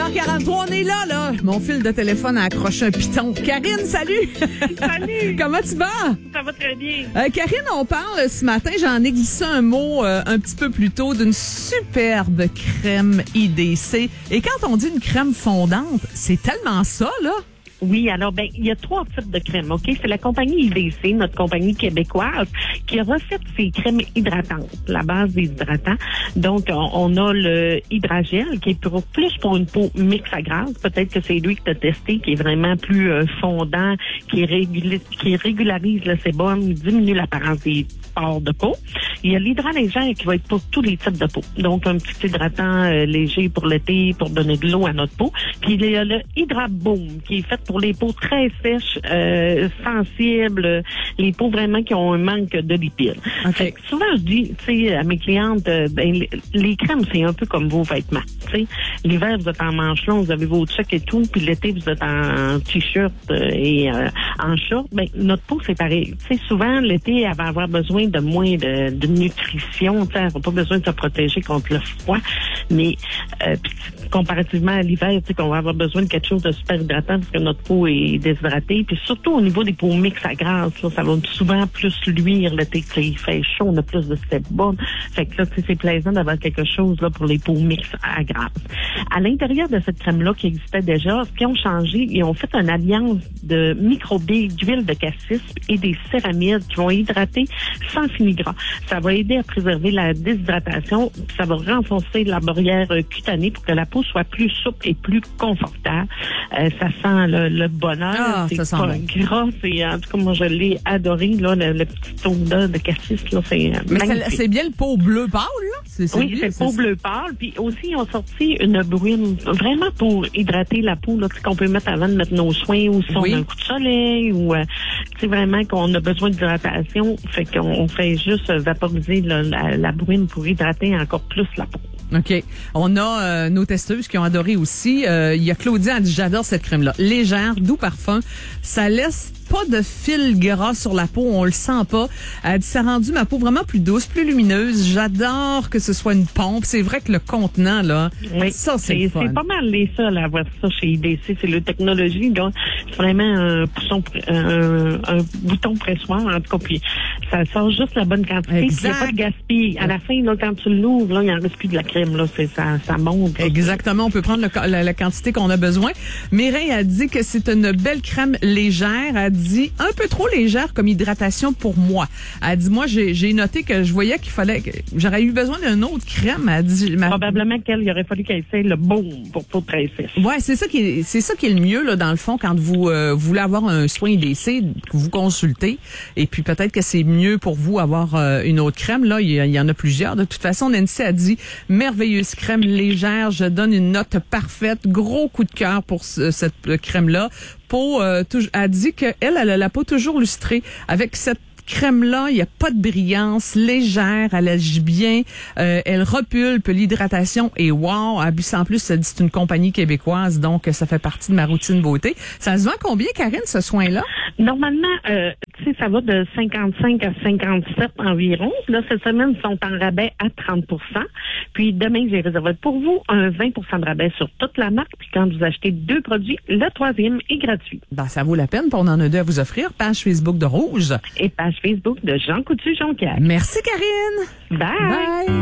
8h43, on est là. Mon fil de téléphone a accroché un piton. Karine, salut! Salut! Comment tu vas? Ça va très bien. Karine, on parle ce matin, j'en ai glissé un mot un petit peu plus tôt, d'une superbe crème IDC. Et quand on dit une crème fondante, c'est tellement ça, là. Oui, alors, il y a 3 types de crèmes, OK? C'est la compagnie IDC, notre compagnie québécoise, qui a refait ces crèmes hydratantes, la base des hydratants. Donc, on a le Hydragel, qui est plus pour une peau mixte à grasse. Peut-être que c'est lui que tu as testé, qui est vraiment plus fondant, qui régularise le sébum, diminue l'apparence des pores de peau. Il y a l'Hydralégère qui va être pour tous les types de peau. Donc, un petit hydratant léger pour l'été, pour donner de l'eau à notre peau. Puis, il y a le Hydraboom, qui est fait pour les peaux très sèches, sensibles, les peaux vraiment qui ont un manque de lipides. Okay. Fait que souvent, je dis, tu sais, à mes clientes, les crèmes, c'est un peu comme vos vêtements. Tu sais, l'hiver, vous êtes en manches longues, vous avez vos checks et tout, puis l'été, vous êtes en t-shirt et en short. Notre peau, c'est pareil. Tu sais, souvent, l'été, elle va avoir besoin de moins de nutrition. Tu sais, elle n'a pas besoin de se protéger contre le froid. Mais comparativement à l'hiver, tu sais, qu'on va avoir besoin de quelque chose de super hydratant parce que notre peau est déshydratée. Puis surtout au niveau des peaux mixtes à grasse, là, ça va souvent plus luire l'été. Tu sais, il fait chaud, on a plus de sébum. Fait que là, tu sais, c'est plaisant d'avoir quelque chose là pour les peaux mixtes à grasse. À l'intérieur de cette crème-là qui existait déjà, ce qu'ils ont changé, ils ont fait une alliance de microbilles, d'huile de cassis et des céramides qui vont hydrater sans fini-gras. Ça va aider à préserver la déshydratation, puis ça va renforcer la barrière cutanée pour que la peau soit plus souple et plus confortable. Ça sent le bonheur. Ah, c'est ça pas sent gras. En tout cas, moi, je l'ai adoré, là, le petit odeur de cassis, là, c'est magnifique. C'est bien le pot bleu pâle, là? Oui, c'est le pot bleu pâle. Puis aussi, ils ont sorti une bruine vraiment pour hydrater la peau, là, qu'on peut mettre avant de mettre nos soins ou si on a un coup de soleil ou vraiment qu'on a besoin d'hydratation. Fait qu'on fait juste vaporiser la bruine pour hydrater encore plus la peau. OK. On a nos testeuses qui ont adoré aussi. Il y a Claudia, elle dit, j'adore cette crème-là. Légère, doux parfum. Ça laisse pas de fil gras sur la peau, on le sent pas. Elle dit, ça a rendu ma peau vraiment plus douce, plus lumineuse. J'adore que ce soit une pompe. C'est vrai que le contenant, là, oui, ça, c'est fun. C'est pas mal les seuls à avoir ça chez IDC. C'est la technologie, donc c'est vraiment un bouton pressoir, en tout cas, puis ça sort juste la bonne quantité. Il n'y a pas de gaspille. À la fin, là, quand tu l'ouvres, là, il n'y en reste plus de la crème, là. Ça monte. Exactement. On peut prendre la quantité qu'on a besoin. Mireille a dit que c'est une belle crème légère. Elle dit un peu trop légère comme hydratation pour moi. Elle dit, moi, j'ai noté que je voyais j'aurais eu besoin d'une autre crème. Elle dit, probablement qu'il aurait fallu qu'elle essaie le bon pour peau très sèche. Ouais, c'est ça qui est le mieux, là, dans le fond, quand vous voulez avoir un soin IDC, vous consultez. Et puis peut-être que c'est mieux pour vous avoir une autre crème. Là, il y en a plusieurs. De toute façon, Nancy a dit, merveilleuse crème légère. Je donne une note parfaite. Gros coup de cœur pour cette crème-là. Elle dit qu'elle a la peau toujours lustrée. Avec cette crème-là, il n'y a pas de brillance, légère, elle agit bien, elle repulpe l'hydratation et wow, Abus en plus, ça dit c'est une compagnie québécoise, donc ça fait partie de ma routine beauté. Ça se vend combien, Karine, ce soin-là? Normalement, tu sais, ça va de 55 à 57 environ. Là, cette semaine, ils sont en rabais à 30 %. Puis demain, j'ai réservé pour vous un 20 % de rabais sur toute la marque. Puis quand vous achetez 2 produits, le 3e est gratuit. Ben, ça vaut la peine, puis on en a 2 à vous offrir. Page Facebook de Rouge. Et page Facebook de Jean Coutu-Jonquière. Merci, Karine. Bye. Bye.